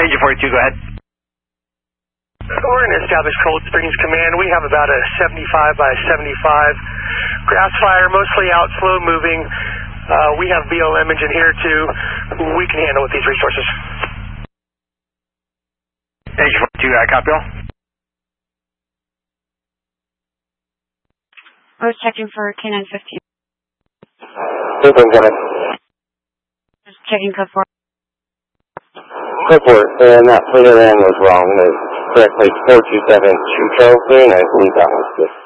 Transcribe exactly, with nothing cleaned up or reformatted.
Agent forty-two, go ahead. We're going to establish Cold Springs Command. We have about a seventy-five by seventy-five grass fire, mostly out, slow moving. Uh, we have B L M engine here too. We can handle with these resources. Agent forty-two, I copy all. I was checking for K nine fifteen. Open, Kevin. Just checking code four. Code four, and that further end was wrong. The correct place four two seven two Charles Boone. I believe that was good.